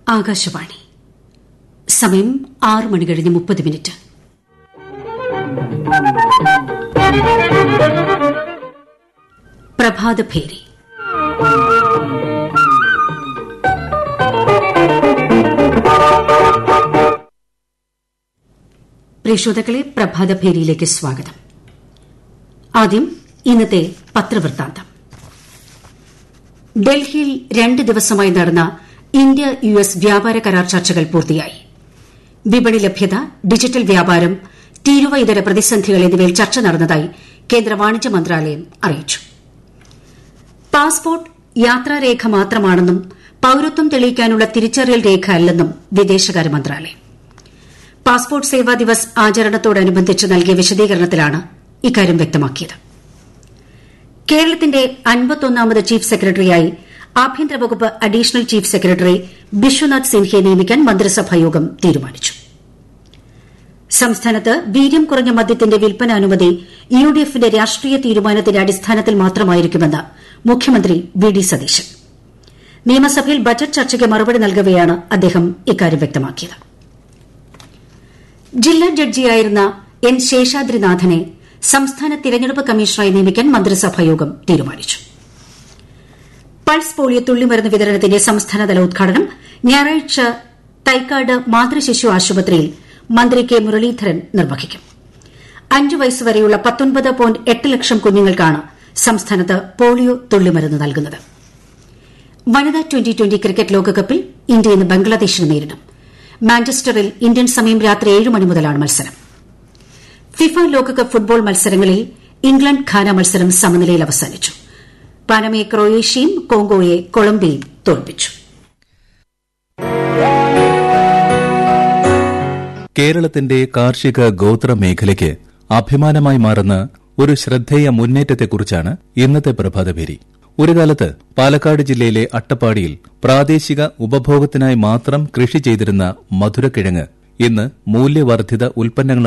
ആകാശവാണി. സമയം 6:30 പ്രഭാതഭേരി. പ്രിയശ്രോതാക്കളെ, പ്രഭാതഭേരിയിലേക്ക് സ്വാഗതം. ആദ്യം ഇന്നത്തെ പത്രവൃത്താന്തം. ഡൽഹിയിൽ 2 ദിവസമായി നടന്ന ഇന്ത്യ US വ്യാപാര കരാർ ചർച്ചകൾ പൂർത്തിയായി. വിപണി ലഭ്യത, ഡിജിറ്റൽ വ്യാപാരം, തീരുവ ഇതര പ്രതിസന്ധികൾ എന്നിവയിൽ ചർച്ച നടന്നതായി കേന്ദ്ര വാണിജ്യ മന്ത്രാലയം അറിയിച്ചു. പാസ്പോർട്ട് യാത്രാരേഖ മാത്രമാണെന്നും പൌരത്വം തെളിയിക്കാനുള്ള തിരിച്ചറിയൽ രേഖ അല്ലെന്നും വിദേശകാര്യ മന്ത്രാലയം. പാസ്പോർട്ട് സേവാ ദിവസ് ആചരണത്തോടനുബന്ധിച്ച് നൽകിയ വിശദീകരണത്തിലാണ് ഇക്കാര്യം വ്യക്തമാക്കിയത്. കേരളത്തിന്റെ 51ാമത് ചീഫ് സെക്രട്ടറിയായി ആഭ്യന്തര വകുപ്പ് അഡീഷണൽ ചീഫ് സെക്രട്ടറി ബിശ്വനാഥ് സിൻഹയെ നിയമിക്കാൻ മന്ത്രിസഭായോഗം തീരുമാനിച്ചു. സംസ്ഥാനത്ത് വീര്യം കുറഞ്ഞ മദ്യത്തിന്റെ വിൽപ്പനാനുമതി UDFന്റെ രാഷ്ട്രീയ തീരുമാനത്തിന്റെ അടിസ്ഥാനത്തിൽ മാത്രമായിരിക്കുമെന്ന് മുഖ്യമന്ത്രി VD സതീശൻ. നിയമസഭയിൽ ബജറ്റ് ചർച്ചയ്ക്ക് മറുപടി നൽകവെയാണ് അദ്ദേഹം ഇക്കാര്യം വ്യക്തമാക്കിയത്. ജില്ലാ ജഡ്ജിയായിരുന്ന N. ശേഷാദ്രിനാഥനെ സംസ്ഥാന തിരഞ്ഞെടുപ്പ് കമ്മീഷണറായി നിയമിക്കാൻ മന്ത്രിസഭായോഗം തീരുമാനിച്ചു. പൾസ് പോളിയോ തുള്ളിമരുന്ന് വിതരണത്തിന്റെ സംസ്ഥാനതല ഉദ്ഘാടനം ഞായറാഴ്ച തൈക്കാട് മാതൃശിശു ആശുപത്രിയിൽ മന്ത്രി K. മുരളീധരൻ നിർവഹിക്കും. 5 വയസ്സുവരെയുള്ള 19.8 ലക്ഷം കുഞ്ഞുങ്ങൾക്കാണ് സംസ്ഥാനത്ത് പോളിയോ തുള്ളിമരുന്ന് നൽകുന്നത്. വനിതാ ട്വന്റി ക്രിക്കറ്റ് ലോകകപ്പിൽ ഇന്ത്യ ഇന്ന് ബംഗ്ലാദേശിനെ നേരിടും. മാഞ്ചസ്റ്ററിൽ ഇന്ത്യൻ സമയം രാത്രി 7 മണി മുതലാണ് മത്സരം. ഫിഫ ലോകകപ്പ് ഫുട്ബോൾ മത്സരങ്ങളിൽ ഇംഗ്ലണ്ട് ഘാന മത്സരം സമനിലയിൽ അവസാനിച്ചു. പനമയെ ക്രൊയേഷ്യയും കോങ്കോയെ കൊളംബിയയും തോൽപ്പിച്ചു. കേരളത്തിന്റെ കാർഷിക ഗോത്ര മേഖലയ്ക്ക് അഭിമാനമായി മാറുന്ന ഒരു ശ്രദ്ധേയ മുന്നേറ്റത്തെക്കുറിച്ചാണ് ഇന്നത്തെ പ്രഭാതഭേരി. ഒരു കാലത്ത് പാലക്കാട് ജില്ലയിലെ അട്ടപ്പാടിയിൽ പ്രാദേശിക ഉപഭോഗത്തിനായി മാത്രം കൃഷി ചെയ്തിരുന്ന മധുരക്കിഴങ്ങ് ഇന്ന് മൂല്യവർദ്ധിത ഉൽപ്പന്നങ്ങൾ